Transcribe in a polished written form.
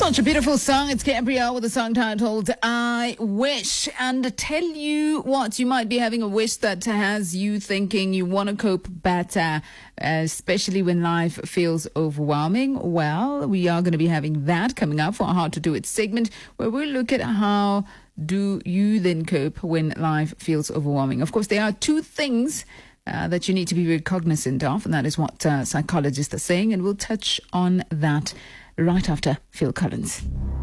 Such a beautiful song. It's Gabrielle with a song titled I Wish. And tell you what, you might be having a wish that has you thinking you want to cope better, especially when life feels overwhelming. Well, we are going to be having that coming up for our How to Do It segment, where we'll look at how do you then cope when life feels overwhelming. Of course, there are two things that you need to be very cognizant of, and that is what psychologists are saying, and we'll touch on that right after Phil Collins.